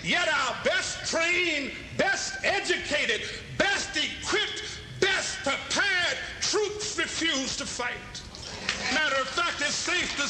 Yet our best trained, best educated, best equipped, best prepared troops refuse to fight. Matter of fact, it's safe to